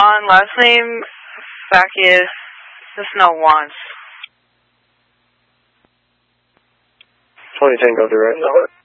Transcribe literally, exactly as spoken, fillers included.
On, last name, Fakius, Cessna wants. twenty Tango direct.